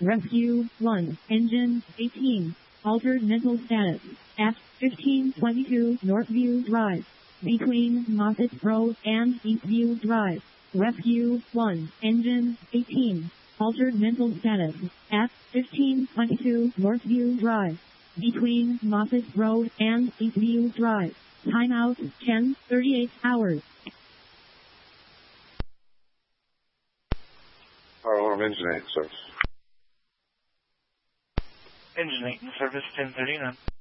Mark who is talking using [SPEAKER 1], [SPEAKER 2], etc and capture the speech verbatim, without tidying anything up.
[SPEAKER 1] Rescue one, engine eighteen, altered mental status, at fifteen twenty-two Northview Drive, between Moffett Road and Eastview Drive. Rescue one, engine eighteen, altered mental status, at fifteen twenty-two Northview Drive, between Moffett Road and Eastview Drive. Timeout ten thirty-eight hours.
[SPEAKER 2] Power alarm engine eight, service.
[SPEAKER 3] Engine eight in service, ten thirty-nine.